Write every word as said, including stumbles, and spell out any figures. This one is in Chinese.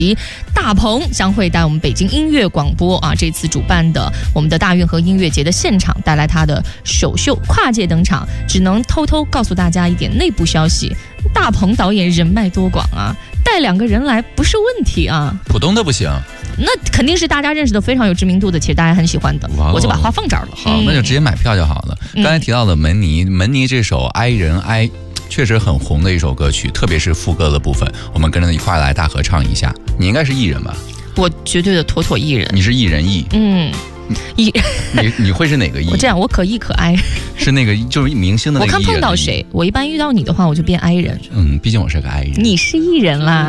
大鹏将会带我们北京音乐广播啊，这次主办的我们的大运河音乐节的现场带来他的首秀跨界登场。只能偷偷告诉大家一点内部消息，大鹏导演人脉多广啊，带两个人来不是问题啊。 浦东的不行， 那肯定是大家认识的非常有知名度的，其实大家很喜欢的，我就把话放这儿了。 好、嗯，那就直接买票就好了。刚才提到的门尼，嗯、门尼这首《哀人哀》确实很红的一首歌曲，特别是副歌的部分，我们跟着一块来大合唱一下。你应该是艺人吧？ 我绝对的妥妥艺人。 你是艺人艺？ 嗯，艺。 你你会是哪个艺？ 我这样，我可艺可哀。 是那个就是明星的那个艺人。 我看碰到谁，我一般遇到你的话，我就变哀人。 嗯，毕竟我是个哀人。 你是艺人啦。